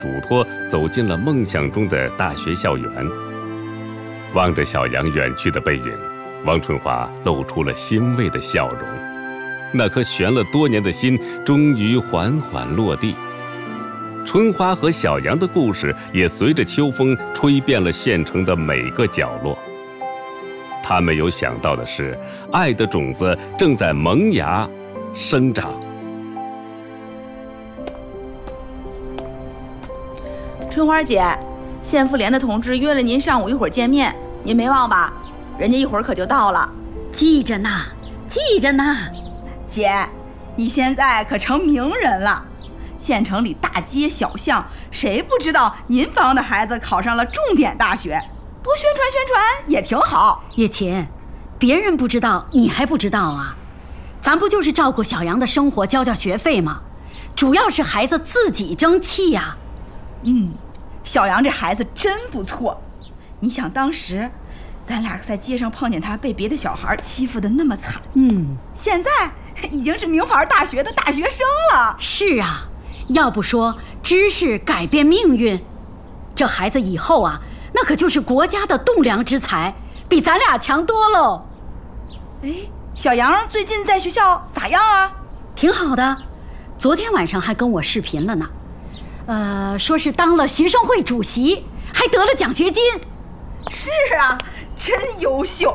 嘱托走进了梦想中的大学校园。望着小杨远去的背影，王春华露出了欣慰的笑容。那颗悬了多年的心终于缓缓落地。春花和小杨的故事也随着秋风吹遍了县城的每个角落。他没有想到的是，爱的种子正在萌芽生长。 春花姐，县妇联的同志约了您上午一会儿见面，您没忘吧？人家一会儿可就到了。 记着呢，记着呢。 姐，你现在可成名人了，县城里大街小巷，谁不知道您帮的孩子考上了重点大学？多宣传宣传也挺好。 月琴，别人不知道，你还不知道啊？咱不就是照顾小杨的生活，交学费吗？主要是孩子自己争气呀。 小杨这孩子真不错。你想当时咱俩在街上碰见他被别的小孩欺负得那么惨，现在已经是名牌大学的大学生了。 是啊，要不说知识改变命运，这孩子以后啊，那可就是国家的栋梁之才，比咱俩强多喽。 小杨最近在学校咋样啊？ 挺好的，昨天晚上还跟我视频了呢。说是当了学生会主席，还得了奖学金。 是啊，真优秀。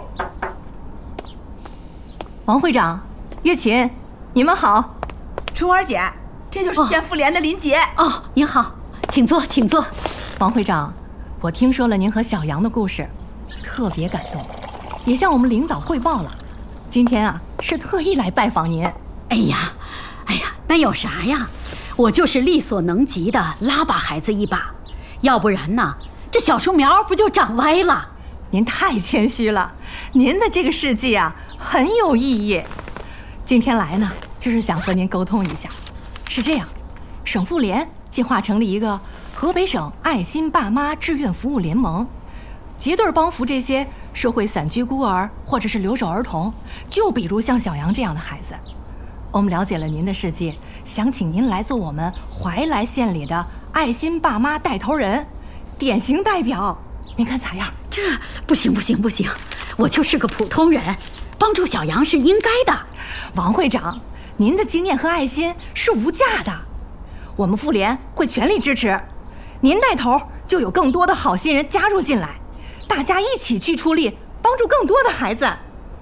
王会长，月琴，你们好。 春花姐，这就是县妇联的林杰。 您好，请坐，请坐。 王会长，我听说了您和小杨的故事，特别感动，也向我们领导汇报了。今天啊，是特意来拜访您。 哎呀，那有啥呀？我就是力所能及的拉把孩子一把，要不然呢，这小树苗不就长歪了？ 您太谦虚了，您的这个事迹啊很有意义。今天来呢，就是想和您沟通一下。是这样，省妇联计划成立一个河北省爱心爸妈志愿服务联盟，结对帮扶这些社会散居孤儿或者是留守儿童，就比如像小杨这样的孩子。我们了解了您的事迹，想请您来做我们怀来县里的爱心爸妈带头人，典型代表，您看咋样？ 这不行，我就是个普通人，帮助小杨是应该的。 王会长，您的经验和爱心是无价的，我们妇联会全力支持。您带头，就有更多的好心人加入进来，大家一起去出力，帮助更多的孩子。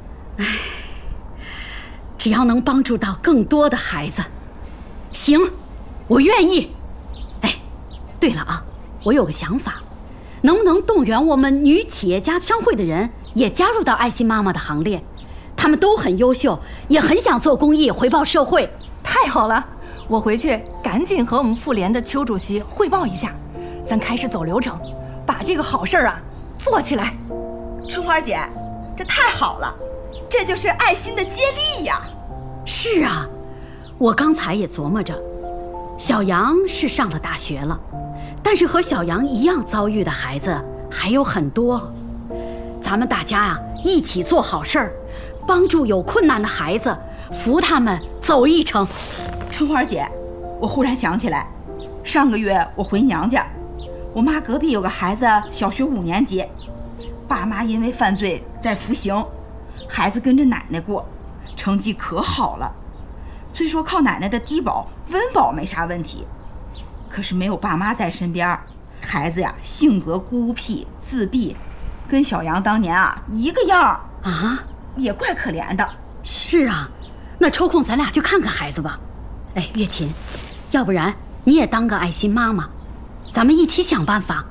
只要能帮助到更多的孩子，行，我愿意。对了啊，我有个想法，能不能动员我们女企业家商会的人也加入到爱心妈妈的行列？他们都很优秀，也很想做公益回报社会。 太好了，我回去赶紧和我们妇联的邱主席汇报一下，咱开始走流程，把这个好事啊做起来。 春花姐，这太好了，这就是爱心的接力呀。 是啊，我刚才也琢磨着，小杨是上了大学了，但是和小杨一样遭遇的孩子还有很多。咱们大家啊，一起做好事儿，帮助有困难的孩子，扶他们走一程。 春花姐，我忽然想起来，上个月我回娘家，我妈隔壁有个孩子小学5年级，爸妈因为犯罪在服刑，孩子跟着奶奶过，成绩可好了。虽说靠奶奶的低保温饱没啥问题，可是没有爸妈在身边，孩子呀性格孤僻自闭，跟小杨当年啊一个样啊， 也怪可怜的。 是啊，那抽空咱俩去看看孩子吧。月琴，要不然你也当个爱心妈妈，咱们一起想办法。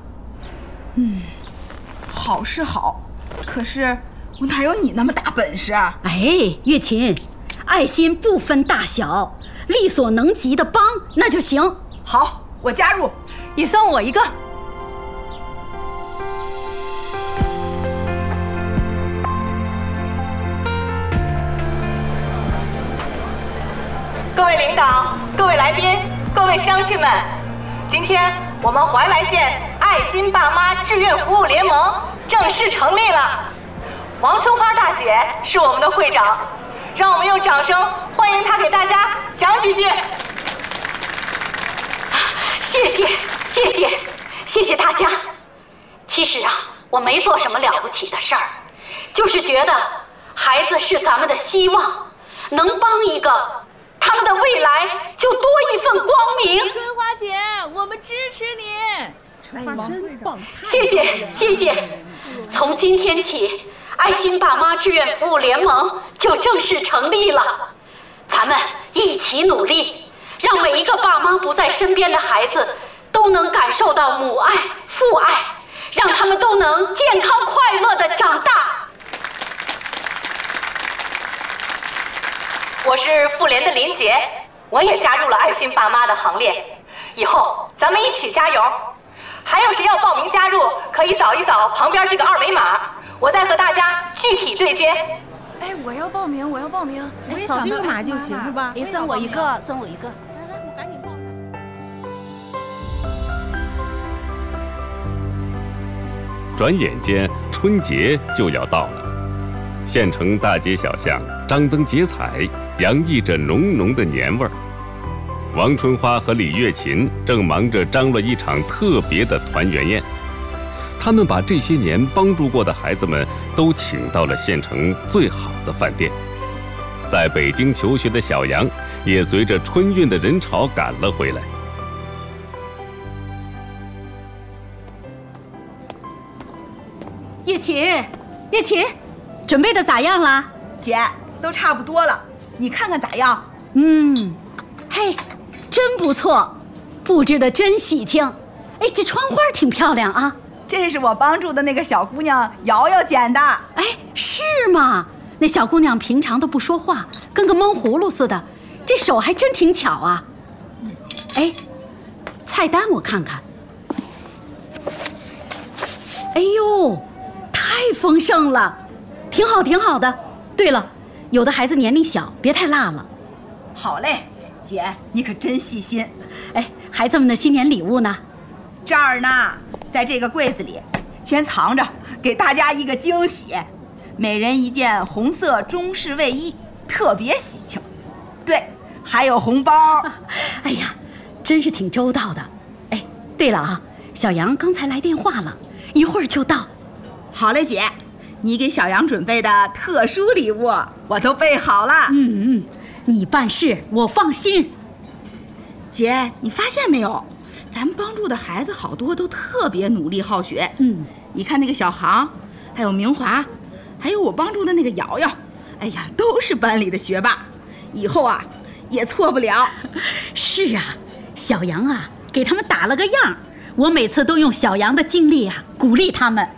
好是好，可是我哪有你那么大本事？ 月琴，爱心不分大小，力所能及的帮那就行。 好，我加入， 也算我一个。 各位领导、各位来宾、各位乡亲们，今天我们怀来县爱心爸妈志愿服务联盟正式成立了。王春花大姐是我们的会长，让我们用掌声欢迎她给大家讲几句。谢谢谢大家。其实啊，我没做什么了不起的事儿，就是觉得孩子是咱们的希望，能帮一个，他们的未来就多一份光明。 春花姐，我们支持你。 真棒！ 谢谢。从今天起，爱心爸妈志愿服务联盟就正式成立了。咱们一起努力，让每一个爸妈不在身边的孩子都能感受到母爱、父爱，让他们都能健康快乐地长大。 我是妇联的林杰，我也加入了爱心爸妈的行列。以后咱们一起加油！还有谁要报名加入，可以扫一扫旁边这个二维码，我再和大家具体对接。 哎，我要报名。 扫这个码就行是吧？ 算我一个。 来，我赶紧报。 转眼间，春节就要到了，县城大街小巷张灯结彩，洋溢着浓浓的年味儿。王春花和李月琴正忙着张罗一场特别的团圆宴，他们把这些年帮助过的孩子们都请到了县城最好的饭店。在北京求学的小杨也随着春运的人潮赶了回来。 叶琴，准备的咋样了？ 姐，都差不多了，你看看咋样？ 嘿，真不错，布置的真喜庆。哎，这窗花挺漂亮啊。 这是我帮助的那个小姑娘瑶瑶剪的。 哎，是吗？那小姑娘平常都不说话，跟个闷葫芦似的，这手还真挺巧啊。哎，菜单我看看。哎呦，太丰盛了，挺好的。对了，有的孩子年龄小，别太辣了。 好嘞，姐，你可真细心。 哎，孩子们的新年礼物呢？ 这儿呢，在这个柜子里，先藏着，给大家一个惊喜。每人一件红色中式卫衣，特别喜庆。对，还有红包。 哎呀，真是挺周到的。哎，对了啊，小杨刚才来电话了，一会儿就到。 好嘞，姐，你给小杨准备的特殊礼物我都备好了。 你办事我放心。 姐，你发现没有，咱们帮助的孩子好多都特别努力好学。你看那个小航，还有明华，还有我帮助的那个瑶瑶，哎呀，都是班里的学霸，以后啊也错不了。 是啊，小杨啊给他们打了个样，我每次都用小杨的经历啊鼓励他们。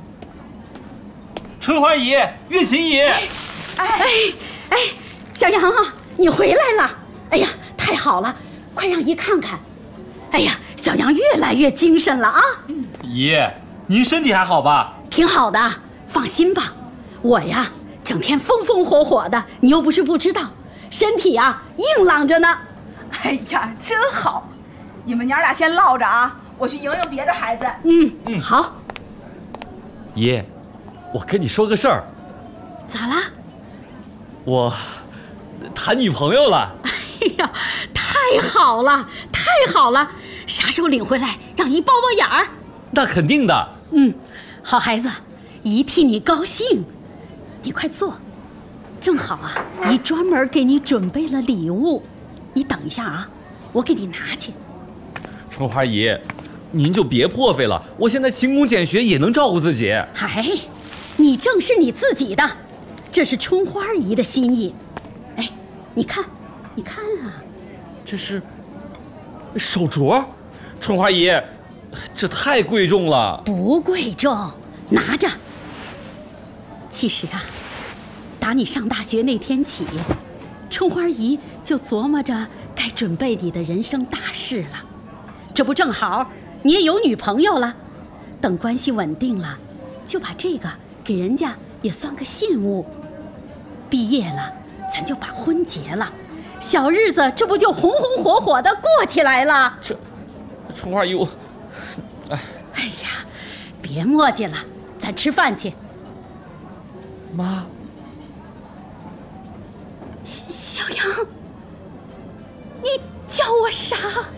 春花姨，月琴姨， 哎，小杨啊，你回来了！哎呀，太好了，快让姨看看。哎呀，小杨越来越精神了啊！ 姨，您身体还好吧？ 挺好的，放心吧。我呀，整天风风火火的，你又不是不知道，身体啊硬朗着呢。 哎呀，真好！你们娘俩先唠着啊，我去迎迎别的孩子。 好。 姨，我跟你说个事儿。 咋啦？ 我谈女朋友了。 哎呀，太好了，啥时候领回来，让姨包包眼儿？ 那肯定的。 好孩子，姨替你高兴。你快坐，正好啊，姨专门给你准备了礼物。你等一下啊，我给你拿去。 春花姨，您就别破费了，我现在勤工俭学也能照顾自己。 嗨，你正是你自己的，这是春花姨的心意。哎，你看啊， 这是手镯，春花姨，这太贵重了。 不贵重，拿着。其实啊，打你上大学那天起，春花姨就琢磨着该准备你的人生大事了。这不正好你也有女朋友了，等关系稳定了，就把这个给人家也算个信物。毕业了，咱就把婚结了，小日子这不就红红火火的过起来了？ 春花姨，我， 哎呀，别磨叽了，咱吃饭去。 妈， 小杨，你叫我啥？